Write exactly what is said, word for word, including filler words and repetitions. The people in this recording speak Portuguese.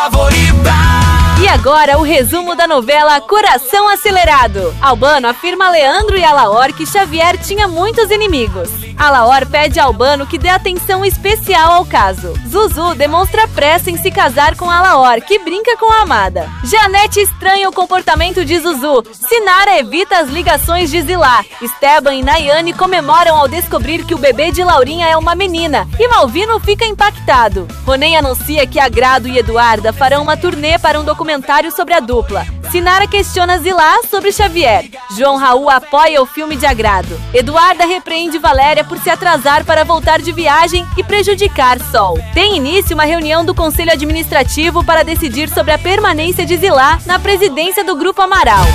E agora o resumo da novela Coração Acelerado. Albano afirma a Leandro e Alaor que Xavier tinha muitos inimigos. Alaor pede a Albano que dê atenção especial ao caso. Zuzu demonstra pressa em se casar com Alaor, que brinca com a amada. Janete estranha o comportamento de Zuzu. Sinara evita as ligações de Zilá. Esteban e Nayane comemoram ao descobrir que o bebê de Laurinha é uma menina. E Malvino fica impactado. Ronen anuncia que Agrado e Eduarda farão uma turnê para um documentário sobre a dupla. Sinara questiona Zilá sobre Xavier. João Raul apoia o filme de Agrado. Eduarda repreende Valéria por se atrasar para voltar de viagem e prejudicar Sol. Tem início uma reunião do Conselho Administrativo para decidir sobre a permanência de Zilá na presidência do Grupo Amaral.